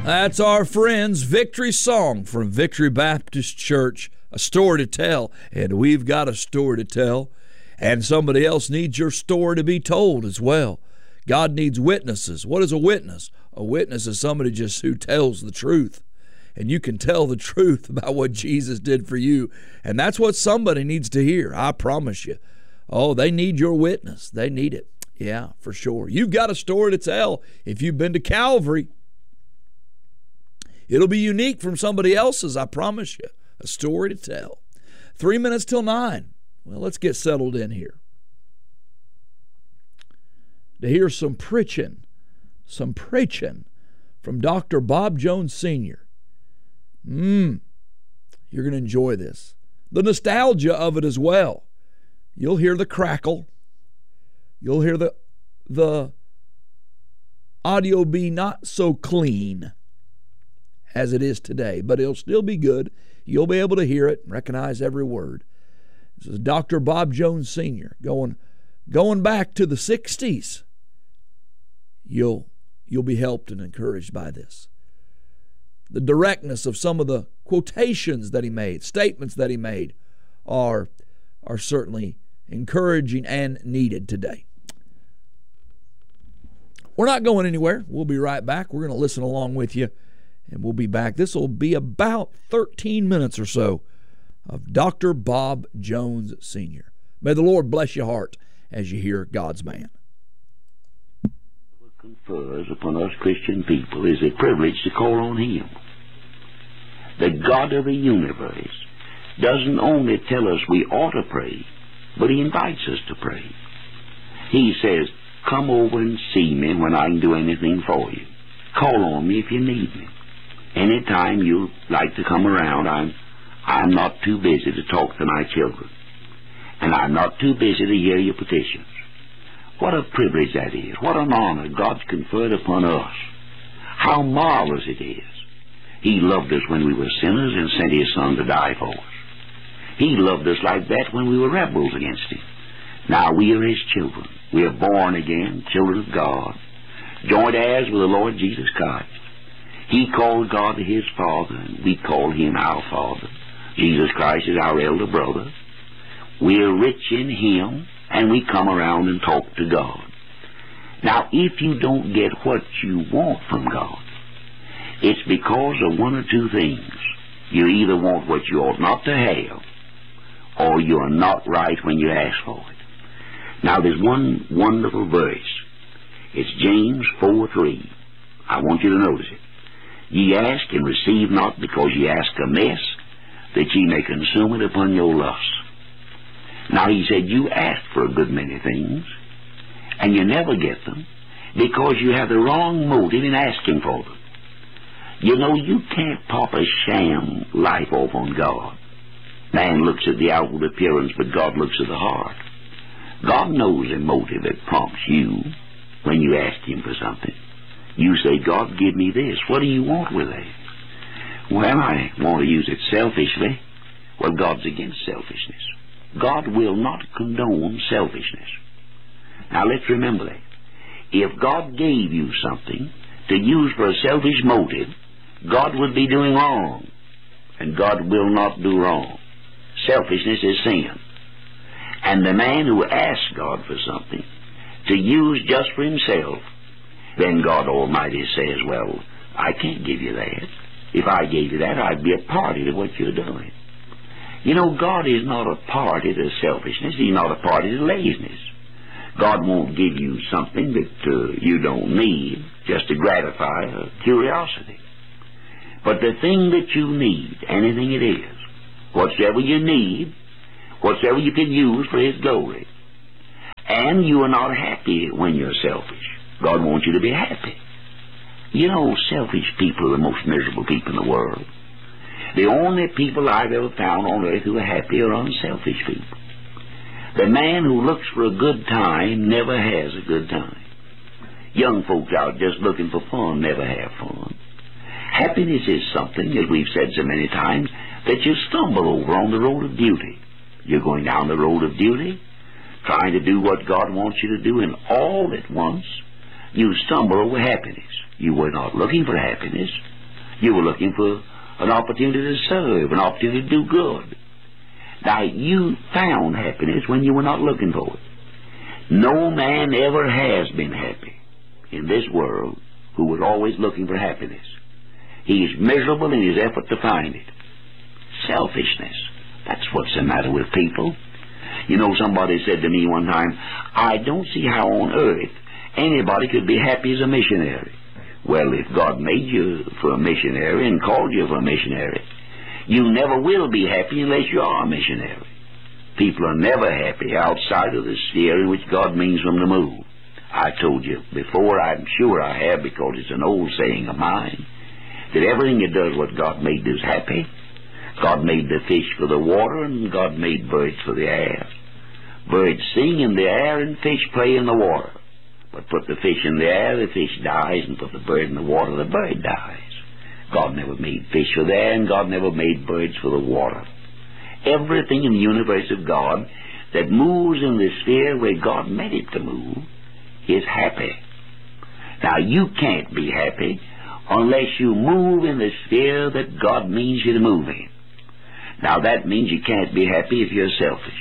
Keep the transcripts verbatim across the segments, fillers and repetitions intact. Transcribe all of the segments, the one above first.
That's our friends' victory song from Victory Baptist Church, A Story to Tell. And we've got a story to tell. And somebody else needs your story to be told as well. God needs witnesses. What is a witness? A witness is somebody just who tells the truth. And you can tell the truth about what Jesus did for you. And that's what somebody needs to hear, I promise you. Oh, they need your witness. They need it. Yeah, for sure. You've got a story to tell. If you've been to Calvary, it'll be unique from somebody else's, I promise you. A story to tell. Three minutes till nine. Well, let's get settled in here. To hear some preaching, some preaching from Doctor Bob Jones Senior Mmm, you're going to enjoy this. The nostalgia of it as well. You'll hear the crackle. You'll hear the, the audio be not so clean as it is today, but it'll still be good. You'll be able to hear it, recognize every word. This is Doctor Bob Jones Senior going going back to the sixties. You'll you'll be helped and encouraged by this. The directness of some of the quotations that he made, statements that he made, are are certainly encouraging and needed today. We're not going anywhere. We'll be right back. We're going to listen along with you. And we'll be back. This will be about thirteen minutes or so of Doctor Bob Jones Senior May the Lord bless your heart as you hear God's man. What confers upon us Christian people is a privilege to call on Him. The God of the universe doesn't only tell us we ought to pray, but He invites us to pray. He says, come over and see me when I can do anything for you. Call on me if you need me. Anytime you like to come around, I'm, I'm not too busy to talk to my children. And I'm not too busy to hear your petitions. What a privilege that is. What an honor God's conferred upon us. How marvelous it is. He loved us when we were sinners and sent His Son to die for us. He loved us like that when we were rebels against Him. Now we are His children. We are born again, children of God, joint heirs with the Lord Jesus Christ. He called God His Father, and we call Him our Father. Jesus Christ is our elder brother. We're rich in Him, and we come around and talk to God. Now, if you don't get what you want from God, it's because of one or two things. You either want what you ought not to have, or you're not right when you ask for it. Now, there's one wonderful verse. It's James four three. I want you to notice it. Ye ask and receive not, because ye ask amiss, that ye may consume it upon your lusts. Now, he said, you ask for a good many things, and you never get them, because you have the wrong motive in asking for them. You know, you can't pop a sham life off on God. Man looks at the outward appearance, but God looks at the heart. God knows the motive that prompts you when you ask Him for something. You say, God, give me this. What do you want with it? Well, I want to use it selfishly. Well, God's against selfishness. God will not condone selfishness. Now, let's remember that. If God gave you something to use for a selfish motive, God would be doing wrong. And God will not do wrong. Selfishness is sin. And the man who asks God for something to use just for himself, then God Almighty says, well, I can't give you that. If I gave you that, I'd be a party to what you're doing. You know, God is not a party to selfishness. He's not a party to laziness. God won't give you something that uh, you don't need just to gratify a curiosity. But the thing that you need, anything it is, whatsoever you need, whatsoever you can use for His glory, and you are not happy when you're selfish. God wants you to be happy. You know, selfish people are the most miserable people in the world. The only people I've ever found on earth who are happy are unselfish people. The man who looks for a good time never has a good time. Young folks out just looking for fun never have fun. Happiness is something, as we've said so many times, that you stumble over on the road of duty. You're going down the road of duty, trying to do what God wants you to do, and all at once you stumble over happiness. You were not looking for happiness. You were looking for an opportunity to serve, an opportunity to do good. Now, you found happiness when you were not looking for it. No man ever has been happy in this world who was always looking for happiness. He is miserable in his effort to find it. Selfishness. That's what's the matter with people. You know, somebody said to me one time, I don't see how on earth anybody could be happy as a missionary. Well, if God made you for a missionary and called you for a missionary, you never will be happy unless you are a missionary. People are never happy outside of the sphere in which God means them to move. I told you before, I'm sure I have, because it's an old saying of mine, that everything that does what God made is happy. God made the fish for the water, and God made birds for the air. Birds sing in the air, and fish play in the water. But put the fish in the air, the fish dies, and put the bird in the water, the bird dies. God never made fish for the air, and God never made birds for the water. Everything in the universe of God that moves in the sphere where God meant it to move is happy. Now, you can't be happy unless you move in the sphere that God means you to move in. Now, that means you can't be happy if you're selfish.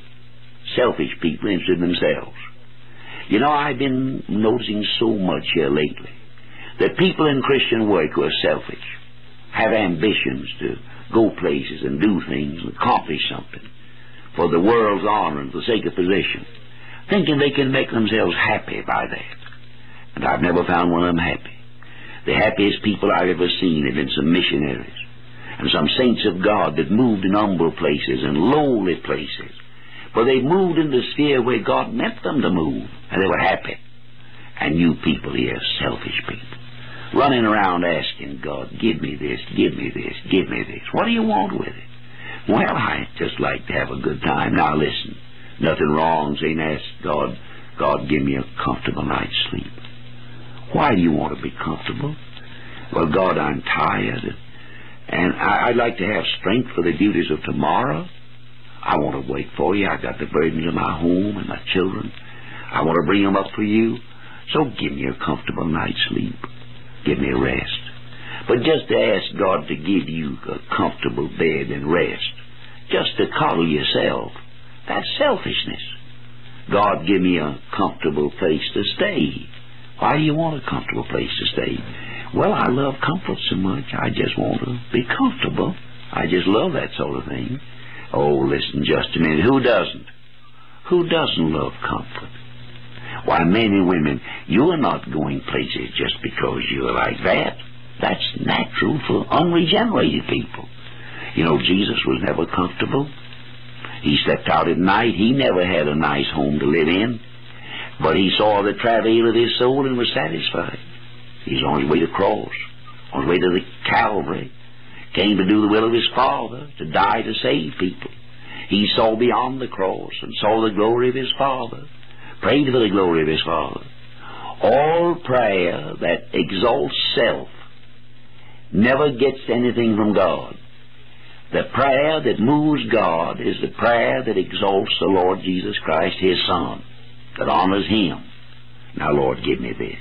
Selfish people interested in themselves. You know, I've been noticing so much here lately that people in Christian work who are selfish have ambitions to go places and do things and accomplish something for the world's honor and for the sake of position, thinking they can make themselves happy by that. And I've never found one of them happy. The happiest people I've ever seen have been some missionaries and some saints of God that moved in humble places and lowly places, for they moved in the sphere where God meant them to move, and they were happy. And you people here, selfish people, running around asking God, give me this, give me this, give me this. What do you want with it? Well, I just like to have a good time. Now listen, nothing wrong saying, ask God, God, give me a comfortable night's sleep. Why do you want to be comfortable? Well, God, I'm tired, and I'd like to have strength for the duties of tomorrow. I want to wait for you. I got the burdens of my home and my children. I want to bring them up for you. So give me a comfortable night's sleep. Give me a rest. But just to ask God to give you a comfortable bed and rest, just to coddle yourself, that's selfishness. God, give me a comfortable place to stay. Why do you want a comfortable place to stay? Well, I love comfort so much. I just want to be comfortable. I just love that sort of thing. Oh, listen just a minute. Who doesn't? Who doesn't love comfort? Why, men and women, you are not going places just because you're like that. That's natural for unregenerated people. You know, Jesus was never comfortable. He slept out at night. He never had a nice home to live in. But he saw the travail of his soul and was satisfied. He's on his way to the cross, on his way to the Calvary. Came to do the will of his Father, to die to save people. He saw beyond the cross and saw the glory of his Father, prayed for the glory of his Father. All prayer that exalts self never gets anything from God. The prayer that moves God is the prayer that exalts the Lord Jesus Christ, his Son, that honors him. Now, Lord, give me this.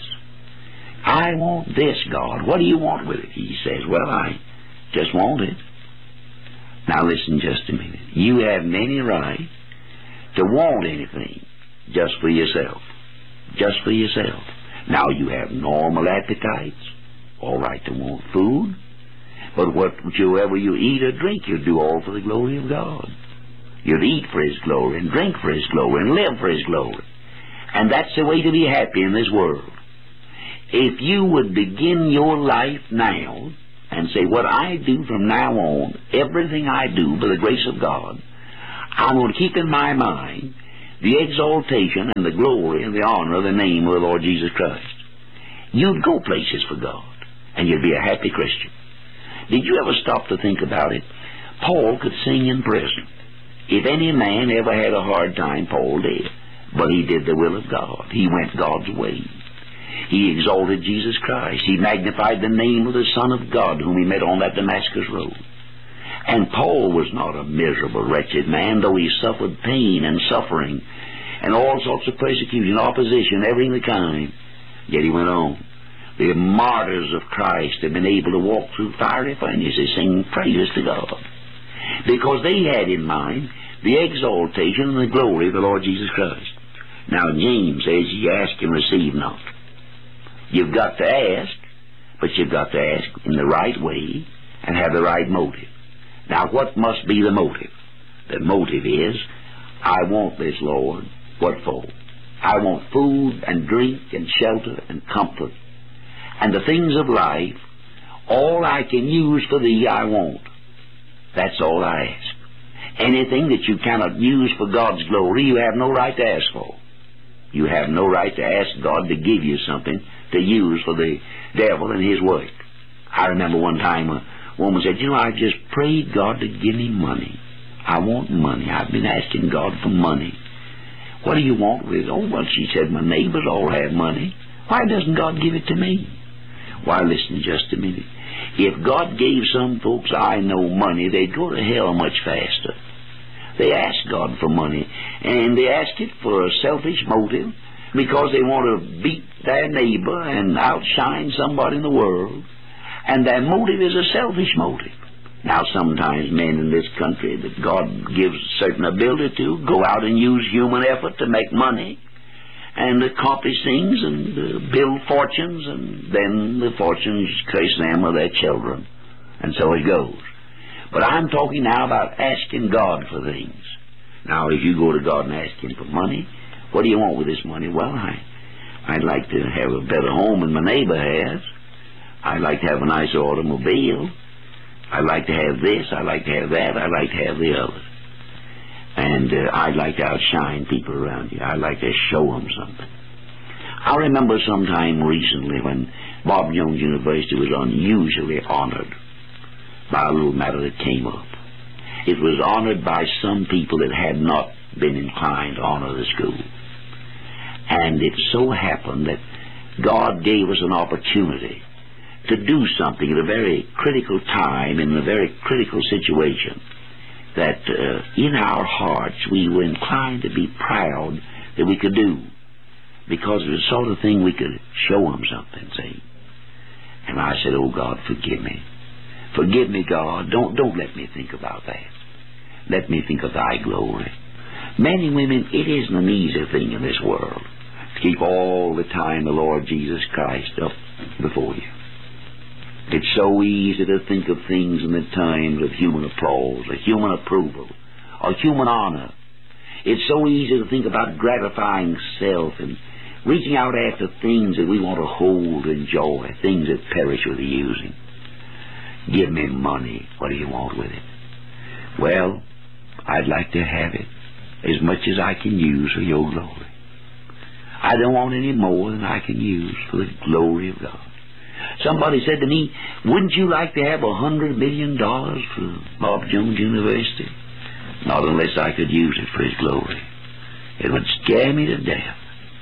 I want this, God. What do you want with it? He says, well, I just want it. Now listen just a minute. You have any right to want anything just for yourself. Just for yourself. Now you have normal appetites. All right to want food. But whatsoever you eat or drink, you do all for the glory of God. You'd eat for his glory and drink for his glory and live for his glory. And that's the way to be happy in this world. If you would begin your life now and say, what I do from now on, everything I do by the grace of God, I'm going to keep in my mind the exaltation and the glory and the honor of the name of the Lord Jesus Christ. You'd go places for God, and you'd be a happy Christian. Did you ever stop to think about it? Paul could sing in prison. If any man ever had a hard time, Paul did. But he did the will of God. He went God's way. He exalted Jesus Christ. He magnified the name of the Son of God whom he met on that Damascus road. And Paul was not a miserable, wretched man, though he suffered pain and suffering and all sorts of persecution, opposition, everything the kind. Yet he went on. The martyrs of Christ have been able to walk through fiery furnaces singing praises to God, because they had in mind the exaltation and the glory of the Lord Jesus Christ. Now James says, ye ask and receive not. You've got to ask, but you've got to ask in the right way and have the right motive. Now what must be the motive? The motive is, I want this, Lord. What for? I want food and drink and shelter and comfort and the things of life. All I can use for Thee I want. That's all I ask. Anything that you cannot use for God's glory, you have no right to ask for. You have no right to ask God to give you something to use for the devil and his work. I remember one time a woman said, you know, I just prayed God to give me money. I want money. I've been asking God for money. What do you want with it? Oh, well, she said, my neighbors all have money. Why doesn't God give it to me? Why, listen just a minute. If God gave some folks I know money, they'd go to hell much faster. They ask God for money, and they ask it for a selfish motive, because they want to beat their neighbor and outshine somebody in the world, and their motive is a selfish motive. Now, sometimes men in this country that God gives certain ability to go out and use human effort to make money and accomplish things and uh, build fortunes, and then the fortunes curse them or their children, and so it goes. But I'm talking now about asking God for things. Now, if you go to God and ask Him for money, what do you want with this money? Well, I, I'd like to have a better home than my neighbor has. I'd like to have a nicer automobile. I'd like to have this. I'd like to have that. I'd like to have the other. And uh, I'd like to outshine people around you. I'd like to show them something. I remember sometime recently when Bob Jones University was unusually honored by a little matter that came up. It was honored by some people that had not been inclined to honor the school. And it so happened that God gave us an opportunity to do something at a very critical time, in a very critical situation, that uh, in our hearts we were inclined to be proud that we could do, because it was the sort of thing we could show them something, see. And I said, oh, God, forgive me. Forgive me, God. Don't, don't let me think about that. Let me think of Thy glory. Men and women, it isn't an easy thing in this world to keep all the time the Lord Jesus Christ up before you. It's so easy to think of things in the times of human applause, or human approval, or human honor. It's so easy to think about gratifying self and reaching out after things that we want to hold and enjoy, things that perish with the using. Give me money. What do you want with it? Well, I'd like to have it as much as I can use for Your glory. I don't want any more than I can use for the glory of God. Somebody said to me, wouldn't you like to have a hundred million dollars for Bob Jones University? Not unless I could use it for His glory. It would scare me to death.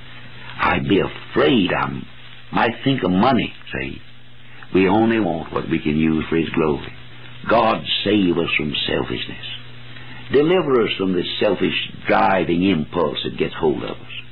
I'd be afraid I might think of money, see. We only want what we can use for His glory. God save us from selfishness. Deliver us from this selfish driving impulse that gets hold of us.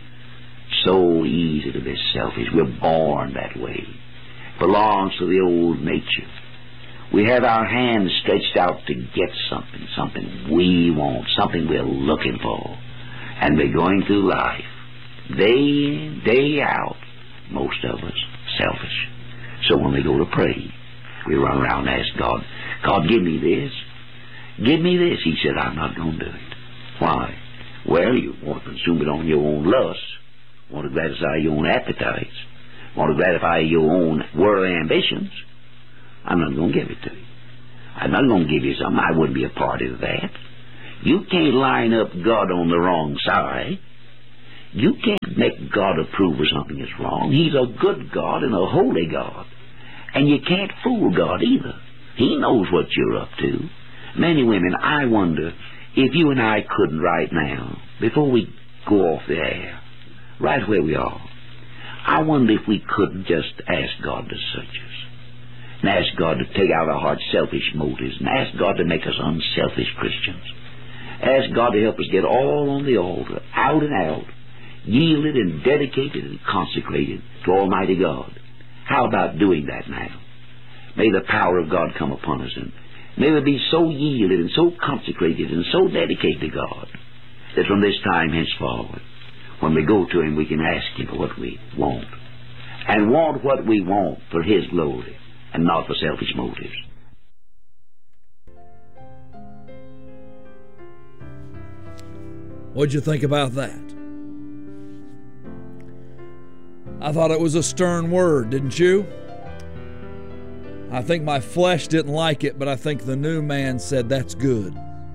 So easy to be selfish. We're born that way. Belongs to the old nature. We have our hands stretched out to get something, something we want, something we're looking for. And we're going through life, day in, day out, most of us, selfish. So when we go to pray, we run around and ask God, God, give me this. Give me this. He said, I'm not going to do it. Why? Well, you want to consume it on your own lust, want to gratify your own appetites, want to gratify your own worldly ambitions. I'm not going to give it to you. I'm not going to give you something. I wouldn't be a party to that. You can't line up God on the wrong side. You can't make God approve of something that's wrong. He's a good God and a holy God. And you can't fool God either. He knows what you're up to. Many women, I wonder if you and I couldn't right now, before we go off the air, right where we are, I wonder if we couldn't just ask God to search us, and ask God to take out our heart's selfish motives, and ask God to make us unselfish Christians. Ask God to help us get all on the altar, out and out, yielded and dedicated and consecrated to Almighty God. How about doing that now? May the power of God come upon us, and may we be so yielded and so consecrated and so dedicated to God that from this time henceforward, when we go to Him, we can ask Him for what we want, and want what we want for His glory and not for selfish motives. What'd you think about that? I thought it was a stern word, didn't you? I think my flesh didn't like it, but I think the new man said, that's good.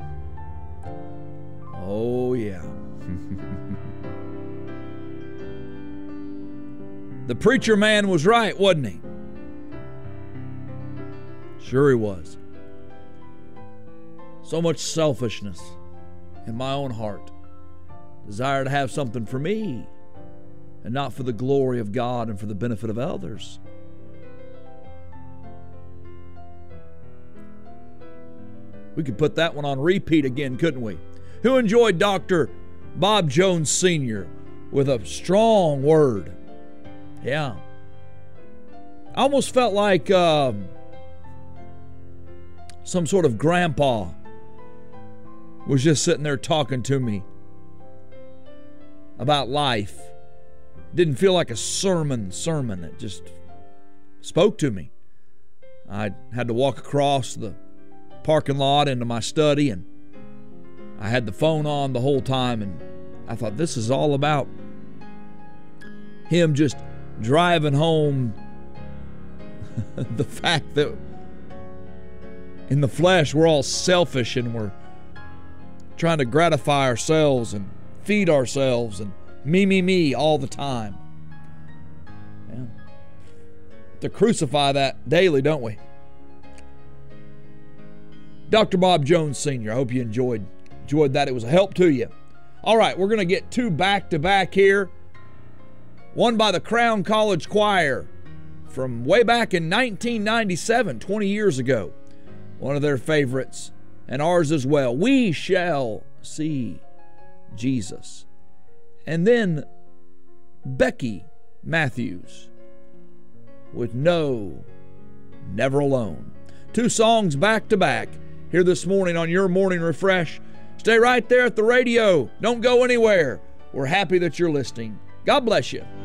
Oh, yeah. The preacher man was right, wasn't he? Sure he was. So much selfishness in my own heart. Desire to have something for me and not for the glory of God and for the benefit of others. We could put that one on repeat again, couldn't we? Who enjoyed Doctor Bob Jones Senior with a strong word? Yeah. I almost felt like uh, some sort of grandpa was just sitting there talking to me about life. Didn't feel like a sermon sermon. It just spoke to me. I had to walk across the parking lot into my study, and I had the phone on the whole time, and I thought, this is all about him just driving home the fact that in the flesh we're all selfish and we're trying to gratify ourselves and feed ourselves and me, me, me all the time. Yeah. To crucify that daily, don't we? Doctor Bob Jones Senior, I hope you enjoyed enjoyed that. It was a help to you. All right, we're going to get two back-to-back here. One by the Crown College Choir from way back in nineteen ninety-seven, twenty years ago. One of their favorites, and ours as well. We Shall See Jesus. And then Becky Matthews with No, Never Alone. Two songs back to back here this morning on your Morning Refresh. Stay right there at the radio. Don't go anywhere. We're happy that you're listening. God bless you.